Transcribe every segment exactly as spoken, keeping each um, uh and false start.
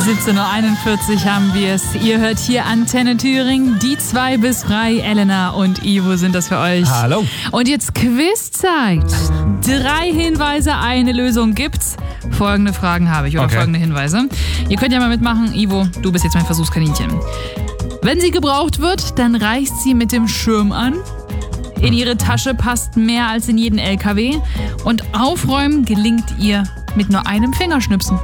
siebzehn Uhr einundvierzig haben wir es. Ihr hört hier Antenne Thüringen. Die zwei bis drei, Elena und Ivo sind das für euch. Hallo. Und jetzt Quizzeit. Drei Hinweise, eine Lösung gibt's. Folgende Fragen habe ich oder Okay. folgende Hinweise. Ihr könnt ja mal mitmachen. Ivo, du bist jetzt mein Versuchskaninchen. Wenn sie gebraucht wird, dann reicht sie mit dem Schirm an. In ihre Tasche passt mehr als in jeden L K W. Und aufräumen gelingt ihr mit nur einem Fingerschnipsen.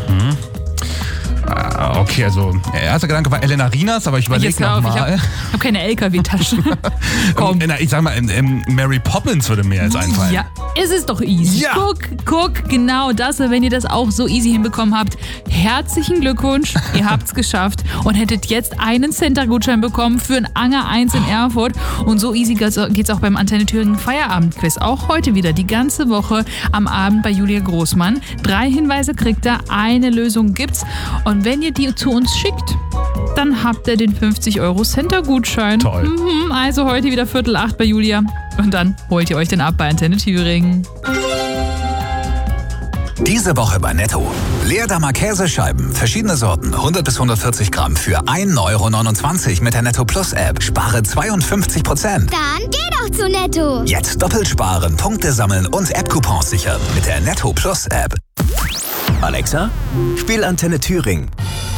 Ah, okay, also erster Gedanke war Elena Rinas, aber ich überlege Jetzt hör auf, ich nochmal. habe hab keine L K W-Tasche. Komm. Ähm, Ich sag mal, ähm, ähm, Mary Poppins würde mir jetzt einfallen. Ja, es ist doch easy. Ja. Guck, guck, genau das. Wenn ihr das auch so easy hinbekommen habt, herzlichen Glückwunsch. Ihr habt's geschafft und hättet jetzt einen Center-Gutschein bekommen für ein Anger eins in Erfurt. Und so easy geht's auch beim Antenne Thüringen Feierabend-Quiz. Auch heute wieder, die ganze Woche am Abend bei Julia Großmann. Drei Hinweise kriegt ihr, eine Lösung gibt's. Und wenn ihr die zu uns schickt, dann habt ihr den fünfzig Euro Center-Gutschein. Toll. Mhm, also heute wieder Viertel acht bei Julia. Und dann holt ihr euch den ab bei Antenne Thüringen. Diese Woche bei Netto. Leerdammer Käsescheiben, verschiedene Sorten, hundert bis hundertvierzig Gramm für ein Euro neunundzwanzig mit der Netto Plus App. Spare zweiundfünfzig Prozent. Dann geh doch zu Netto. Jetzt doppelt sparen, Punkte sammeln und App-Coupons sichern mit der Netto Plus App. Alexa, spiel Antenne Thüringen.